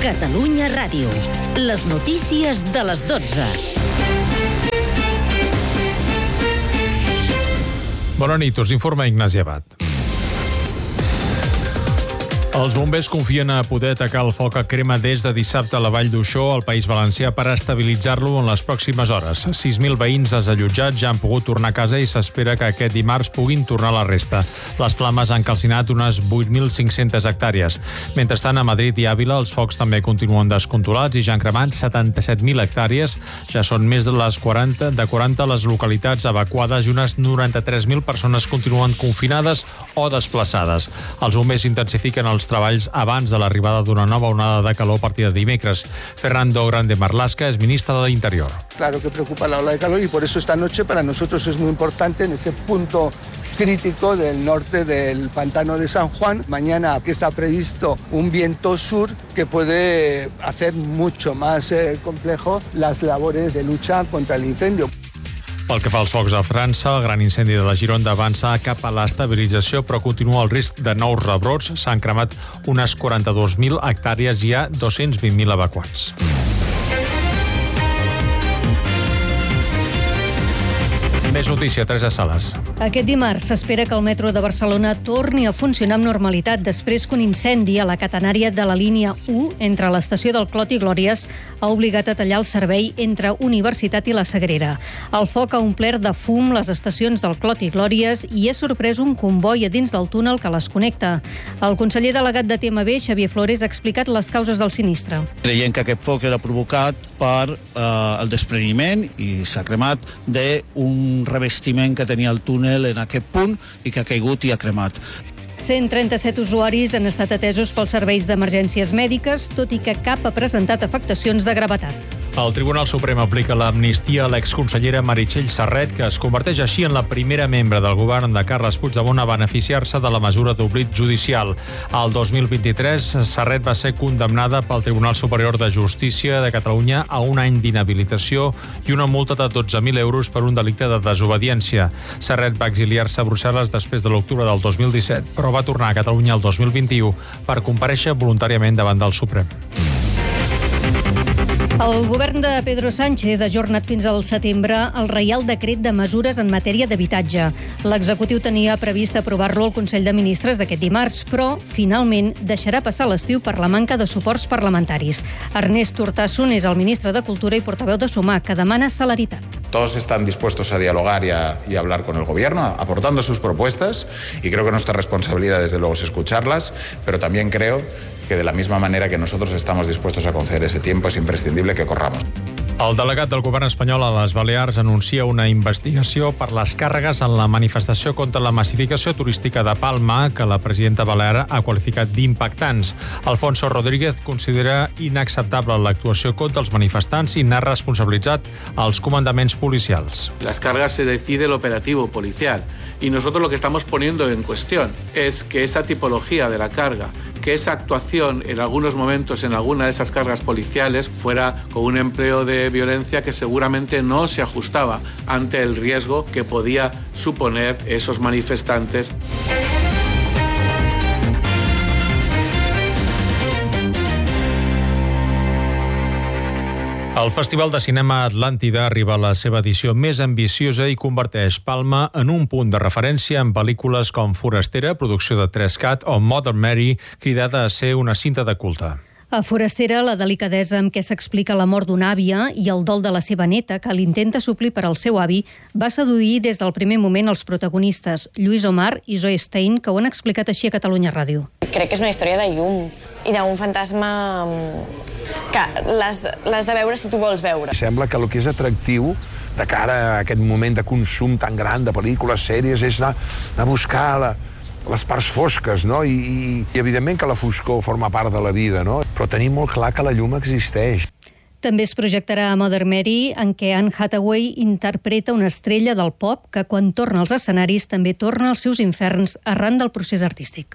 Catalunya Ràdio. Les notícies de les 12. Bona nit, us informa Ignasi Abad. Els bombers confien a poder atacar el foc que crema des de dissabte a la Vall d'Uixó, al País Valencià, per estabilitzar-lo en les pròximes hores. 6.000 veïns desallotjats ja han pogut tornar a casa i s'espera que aquest dimarts puguin tornar a la resta. Les flames han calcinat unes 8.500 hectàrees. Mentrestant, a Madrid i Àvila, els focs també continuen descontrolats i ja han cremat 77.000 hectàrees. Ja són més de 40 les localitats evacuades i unes 93.000 persones continuen confinades o desplaçades. Els bombers intensifiquen els treballs abans de l'arribada d'una nova onada de calor a partir de dimecres. Fernando Grande Marlaska es ministre de l'Interior. Claro que preocupa la ola de calor y por eso esta noche para nosotros es muy importante en ese punto crítico del norte del pantano de San Juan. Mañana que está previsto un viento sur que puede hacer mucho más complejo las labores de lucha contra el incendio. Pel que fa als focs a França, el gran incendi de la Gironda avança cap a l'estabilització, però continua el risc de nous rebrots. S'han cremat unes 42.000 hectàrees i hi ha 220.000 evacuats. Més notícia, Teresa Sales. Aquest dimarts s'espera que el metro de Barcelona torni a funcionar amb normalitat després que un incendi a la catenària de la línia 1 entre l'estació del Clot i Glòries ha obligat a tallar el servei entre Universitat i la Sagrera. El foc ha omplert de fum les estacions del Clot i Glòries i ha sorprès un comboi a dins del túnel que les connecta. El conseller delegat de TMB, Xavier Flores, ha explicat les causes del sinistre. Creiem que aquest foc era provocat per el despreniment i s'ha cremat d'un revestiment que tenia el túnel en aquest punt i que ha caigut i ha cremat. 137 usuaris han estat atesos pels serveis d'emergències mèdiques, tot i que cap ha presentat afectacions de gravetat. El Tribunal Suprem aplica l'amnistia a l'exconsellera Meritxell Serret, que es converteix així en la primera membre del govern de Carles Puigdemont a beneficiar-se de la mesura d'oblit judicial. Al 2023, Serret va ser condemnada pel Tribunal Superior de Justícia de Catalunya a un any d'inhabilitació i una multa de 12.000 euros per un delicte de desobediència. Serret va exiliar-se a Brussel·les després de l'octubre del 2017, però va tornar a Catalunya el 2021 per comparèixer voluntàriament davant del Suprem. El govern de Pedro Sánchez ha ajornat fins al setembre el Reial Decret de Mesures en matèria d'habitatge. L'executiu tenia previst aprovar-lo al Consell de Ministres d'aquest dimarts, però finalment deixarà passar l'estiu per la manca de suports parlamentaris. Ernest Urtasun és el ministre de Cultura i portaveu de Sumar, que demana celeritat. Todos están dispuestos a dialogar y a hablar con el gobierno, aportando sus propuestas, y creo que nuestra responsabilidad, desde luego, es escucharlas, pero también creo que de la misma manera que nosotros estamos dispuestos a conceder ese tiempo, es imprescindible que corramos. El delegat del govern espanyol a les Balears anuncia una investigació per les càrregues en la manifestació contra la massificació turística de Palma, que la presidenta balear ha qualificat d'impactants. Alfonso Rodríguez considera inacceptable l'actuació contra els manifestants i n'ha responsabilitzat els comandaments policials. Las cargas se decide el operativo policial y nosotros lo que estamos poniendo en cuestión es que esa tipología de la carga, que esa actuación en algunos momentos en alguna de esas cargas policiales fuera con un empleo de violencia que seguramente no se ajustaba ante el riesgo que podía suponer esos manifestantes. El Festival de Cinema Atlàntida arriba a la seva edició més ambiciosa i converteix Palma en un punt de referència en pel·lícules com Forastera, producció de 3CAT, o Mother Mary, cridada a ser una cinta de culte. A Forastera, la delicadesa amb què s'explica la mort d'una àvia i el dol de la seva neta, que l'intenta suplir per al seu avi, va seduir des del primer moment els protagonistes, Lluís Omar i Zoe Stein, que ho han explicat així a Catalunya Ràdio. Crec que és una història de llum i d'un fantasma que l'has de veure si tu vols veure. Sembla que el que és atractiu de cara a aquest moment de consum tan gran de pel·lícules, sèries, és anar a buscar les parts fosques, no? I evidentment que la foscor forma part de la vida, no? Però tenim molt clar que la llum existeix. També es projectarà a Mother Mary, en què Anne Hathaway interpreta una estrella del pop que, quan torna als escenaris, també torna als seus inferns arran del procés artístic.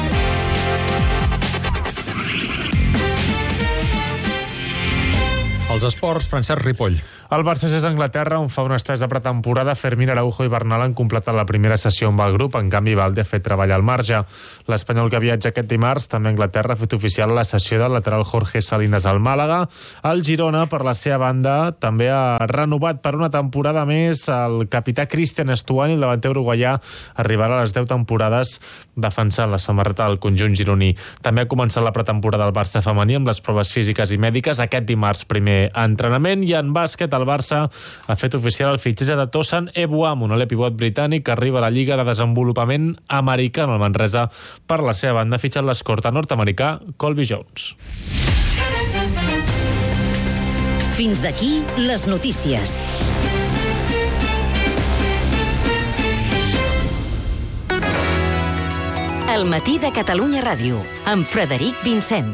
El Els esports, Francesc Ripoll. El Barça és a Anglaterra, on fa una estesa pretemporada. Fermín, Araujo i Bernal han completat la primera sessió amb el grup. En canvi, Valde ha fet treballar al marge. L'espanyol que viatja aquest dimarts, també a Anglaterra, ha fet oficial la sessió del lateral Jorge Salinas al Màlaga. El Girona, per la seva banda, també ha renovat per una temporada més el capità Cristian Estuani, el davanter uruguaià, arribarà a les 10 temporades defensant la samarreta del conjunt gironí. També ha començat la pretemporada del Barça femení amb les proves físiques i mèdiques. Aquest dimarts primer entrenament, i en bàsquet el Barça ha fet oficial el fitxatge de Tosan Ebuam, un pivot britànic que arriba a la Lliga de Desenvolupament Americana al Manresa. Per la seva banda ha fitxat l'escorta nord-americà Colby Jones. Fins aquí les notícies. El matí de Catalunya Ràdio, amb Frederic Vincent.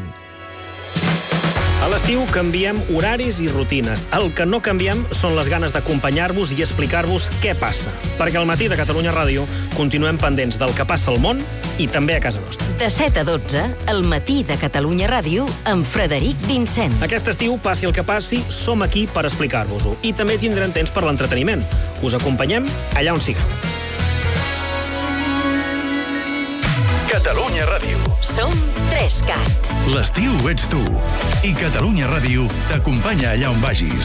A l'estiu canviem horaris i rutines. El que no canviem són les ganes d'acompanyar-vos i explicar-vos què passa. Perquè al matí de Catalunya Ràdio continuem pendents del que passa al món i també a casa nostra. De 7 a 12, el matí de Catalunya Ràdio amb Frederic Vincent. Aquest estiu, passi el que passi, som aquí per explicar-vos-ho. I també tindrem temps per l'entreteniment. Us acompanyem allà on sigueu. Catalunya Ràdio. Som 3CAT. L'estiu ets tu. I Catalunya Ràdio t'acompanya allà on vagis.